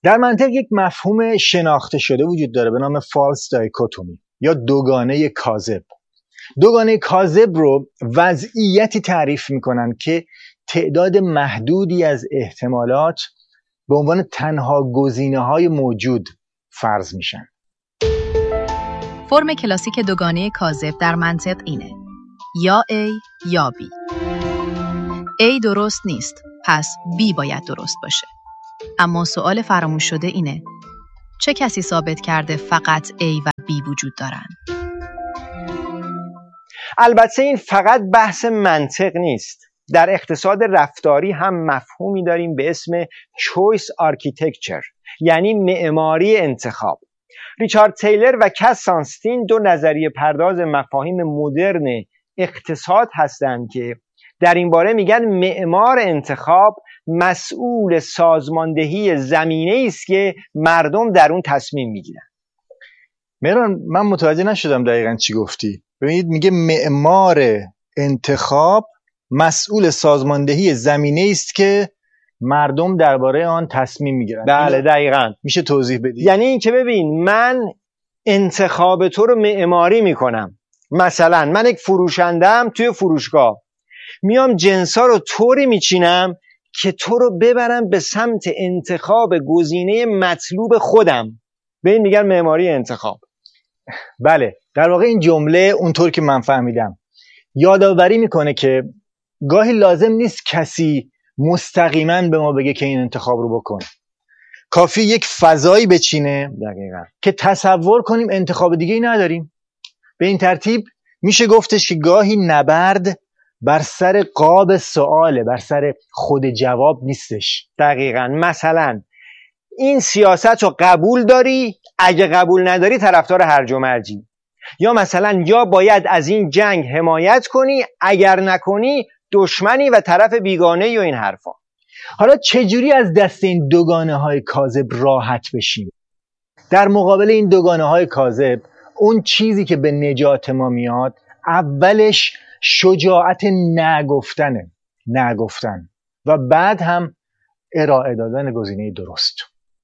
در منطق یک مفهوم شناخته شده وجود داره به نام فالس دایکوتومی یا دوگانه کاذب. دوگانه کاذب رو وضعیتی تعریف میکنن که تعداد محدودی از احتمالات به عنوان تنها گزینه‌های موجود فرض میشن. فرم کلاسیک دوگانه کاذب در منطق اینه: یا A یا B. A درست نیست، پس B باید درست باشه. اما سوال فراموش شده اینه: چه کسی ثابت کرده فقط A و B وجود دارن؟ البته این فقط بحث منطق نیست. در اقتصاد رفتاری هم مفهومی داریم به اسم choice architecture، یعنی معماری انتخاب. ریچارد تیلر و کس سانستین دو نظریه پرداز مفاهیم مدرن اقتصاد هستند که در این باره میگن معمار انتخاب مسئول سازماندهی زمینه‌ای است که مردم در اون تصمیم میگیرن. مهران، من متوجه نشدم دقیقاً چی گفتی. ببینید میگه معمار انتخاب مسئول سازماندهی زمینه‌ای است که مردم درباره آن تصمیم میگیرن. بله دقیقاً. میشه توضیح بدی؟ یعنی این که ببین، من انتخاب تو رو معماری میکنم. مثلا من یک فروشندم، توی فروشگاه میام جنسا رو طوری میچینم که تو رو ببرم به سمت انتخاب گزینه مطلوب خودم. به این میگن معماری انتخاب. بله، در واقع این جمله اونطور که من فهمیدم یادآوری میکنه که گاهی لازم نیست کسی مستقیما به ما بگه که این انتخاب رو بکن. کافی یک فضایی بچینه دقیقاً که تصور کنیم انتخاب دیگه ای نداریم. به این ترتیب میشه گفتش که گاهی نبرد بر سر قاب سواله، بر سر خود جواب نیستش. دقیقاً. مثلا این سیاست رو قبول داری، اگه قبول نداری طرفدار هرج و مرجی. یا مثلا یا باید از این جنگ حمایت کنی، اگر نکنی دشمنی و طرف بیگانه و این حرفا. حالا چجوری از دست این دوگانه های کاذب راحت بشیم؟ در مقابل این دوگانه های کاذب اون چیزی که به نجات ما میاد اولش شجاعت نگفتن و بعد هم ارائه دادن گزینه درست.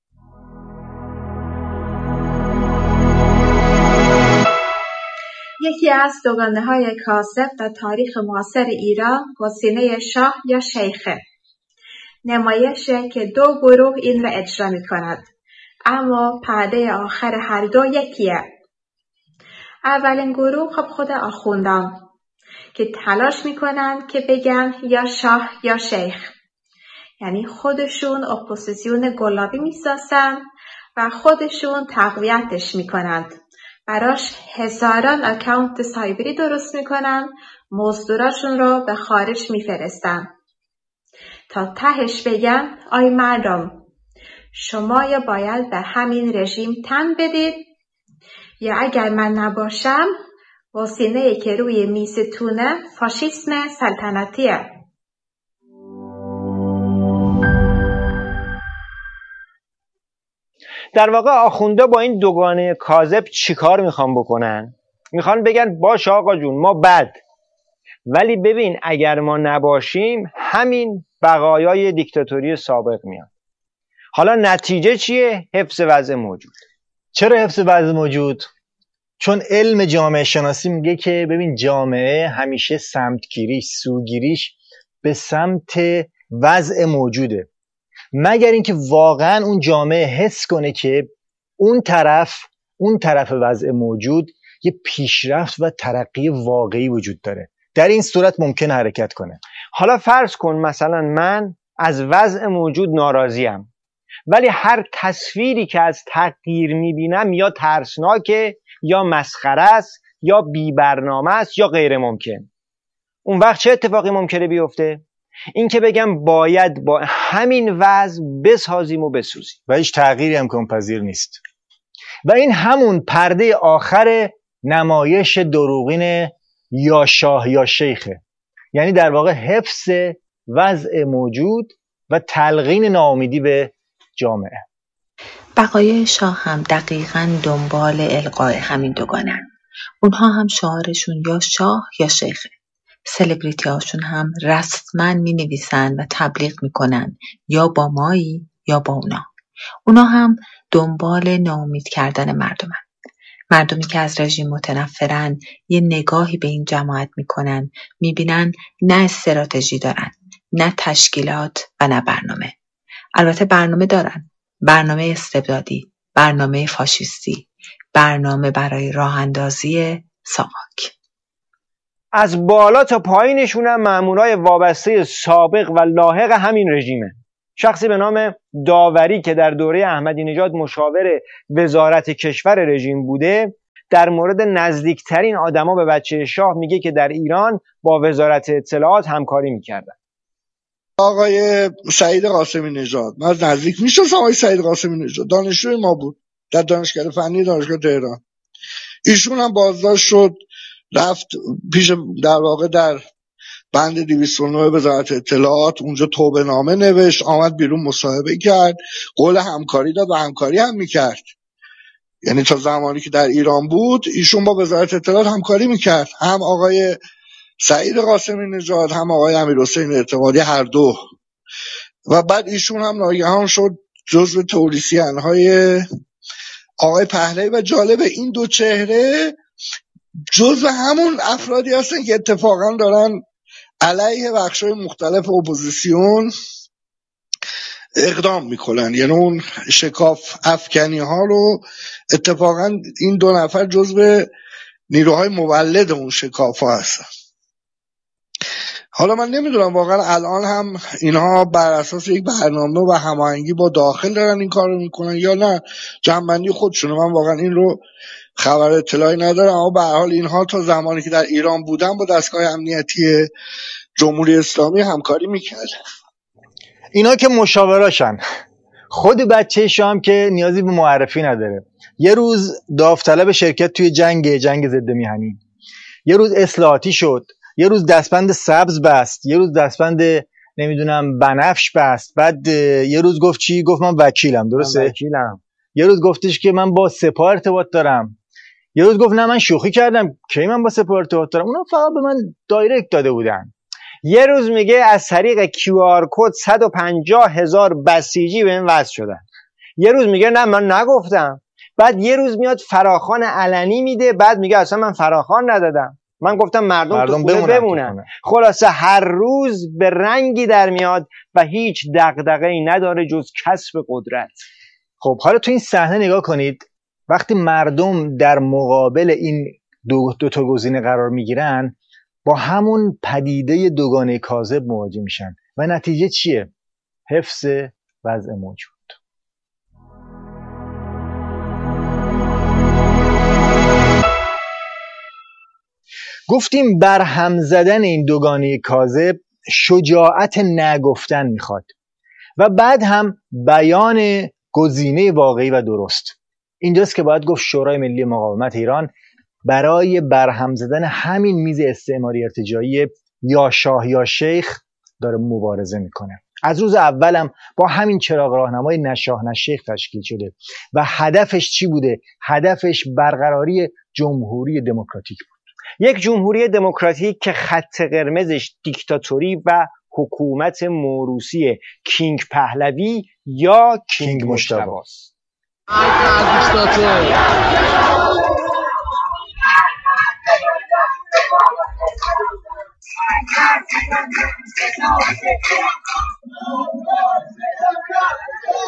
یکی از دوگانه‌های کاذب در تاریخ معاصر ایران گزینه شاه یا شیخه. نمایشه که دو گروه این را اجرا می‌کند، اما پرده آخر هر دو یکیه. اولین گروه خود آخوندان که تلاش می‌کنند که بگن یا شاه یا شیخ، یعنی خودشون اپوزیسیون گلابی می‌سازن و خودشون تقویتش می‌کنند. براش هزاران اکانت سایبری درست میکنن، مزدوراشون رو به خارج میفرستن تا تهش بگن آی مردم، شما یا باید به همین رژیم تن بدید یا اگر من نباشم گزینه‌ای که روی میزتونه فاشیسم سلطنتیه. در واقع آخونده با این دوگانه کاذب چیکار میخوان بکنن؟ میخوان بگن باش آقا جون ما بد، ولی ببین اگر ما نباشیم همین بقایای دیکتاتوری سابق میاد. حالا نتیجه چیه؟ حفظ وضع موجود. چرا حفظ وضع موجود؟ چون علم جامعه شناسی میگه که ببین جامعه همیشه سوگیریش به سمت وضع موجوده، مگر اینکه واقعا اون جامعه حس کنه که اون طرف وضع موجود یه پیشرفت و ترقی واقعی وجود داره. در این صورت ممکن حرکت کنه. حالا فرض کن مثلا من از وضع موجود ناراضیم، ولی هر تصویری که از تغییر میبینم یا ترسناکه یا مسخره است یا بی برنامه است یا غیر ممکن. اون وقت چه اتفاقی ممکنه بیفته؟ این که بگم باید با همین وضع بسازیم و بسوزیم و هیچ تغییری امکان پذیر نیست. و این همون پرده آخر نمایش دروغین یا شاه یا شیخه، یعنی در واقع حفظ وضع موجود و تلقین ناامیدی به جامعه. بقایای شاه هم دقیقاً دنبال القاء همین دوگانه. اونها هم شعارشون یا شاه یا شیخه. سلبریتی هاشون هم رسما می نویسن و تبلیغ می کنن یا با مایی یا با اونا. اونا هم دنبال ناامید کردن مردمن. مردمی که از رژیم متنفرن یه نگاهی به این جماعت میکنن، میبینن نه استراتژی دارن، نه تشکیلات و نه برنامه. البته برنامه دارن، برنامه استبدادی، برنامه فاشیستی، برنامه برای راه اندازی ساواک. از بالا تا پایینشون هم مامورای وابسته سابق و لاحق همین رژیمه. شخصی به نام داوری که در دوره احمدی نژاد مشاور وزارت کشور رژیم بوده، در مورد نزدیکترین آدما به بچه شاه میگه که در ایران با وزارت اطلاعات همکاری میکردن. آقای سعید قاسمی نژاد، من از نزدیک میشناسم آقای سعید قاسمی نژاد، دانشجوی ما بود در دانشکده فنی دانشگاه تهران. ایشون هم بازداشت شد، رفت پیش در واقع در بند 209 وزارت اطلاعات، اونجا توبه نامه نوشت، آمد بیرون مصاحبه کرد، قول همکاری داد و همکاری هم میکرد. یعنی تا زمانی که در ایران بود ایشون با وزارت اطلاعات همکاری میکرد، هم آقای سعید قاسمی نژاد هم آقای امیرحسین اعتمادی، هر دو. و بعد ایشون هم ناگهان شد جزو تولیسیان‌های آقای پهلوی. و جالب این دو چهره جزو همون افرادی هستن که اتفاقا دارن علیه بخش‌های مختلف اپوزیسیون اقدام میکنن. یعنی اون شکاف افکنی ها رو اتفاقا این دو نفر جزو نیروهای مولد اون شکاف ها هستن. حالا من نمیدونم واقعا الان هم اینها بر اساس یک برنامه و هماهنگی با داخل دارن این کار رو میکنن یا نه جنبندی خودشونه. من واقعا این رو خبر اطلاعی ندارم، اما به هر حال اینها تا زمانی که در ایران بودن با دستگاه امنیتی جمهوری اسلامی همکاری میکرد. اینا که مشاوراشن. خود بچه شام که نیازی به معرفی نداره. یه روز داوطلب شرکت توی جنگ ضد میهنی، یه روز اصلاحاتی شد، یه روز دستبند سبز بست، یه روز دستبند نمیدونم بنفش بست، بعد یه روز گفت چی؟ گفت من وکیلم. درسته؟ من وکیلم. یه روز گفتش که من با سپاه ارتباط دارم، یه روز گفت نه من شوخی کردم، کی من با سپاه ارتباط دارم؟ اونا فقط به من دایرکت داده بودن. یه روز میگه از طریق QR کد 150,000 بسیجی به این وصل شدن. یه روز میگه نه من نگفتم. بعد یه روز میاد فراخوان علنی میده، بعد میگه اصلا من فراخوان ندادم، من گفتم مردم تو خونه بمونن. خلاصه هر روز به رنگی در میاد و هیچ دغدغه‌ای نداره جز کسب قدرت. خب حالا تو این صحنه نگاه کنید، وقتی مردم در مقابل این دو تا گزینه قرار میگیرن با همون پدیده دوگانه کاذب مواجه میشن و نتیجه چیه؟ حفظ وضع موجود. گفتیم برهم زدن این دوگانه کاذب شجاعت نگفتن میخواد و بعد هم بیان گزینه واقعی و درست. اینجاست که باید گفت شورای ملی مقاومت ایران برای برهم زدن همین میز استعماری ارتجاعی یا شاه یا شیخ داره مبارزه میکنه. از روز اولم با همین چراغ راهنمای نه شاه نه شیخ تشکیل شده و هدفش چی بوده؟ هدفش برقراری جمهوری دموکراتیک بود. یک جمهوری دموکراتیک که خط قرمزش دیکتاتوری و حکومت موروثی کینگ پهلوی یا کینگ مجتبی است.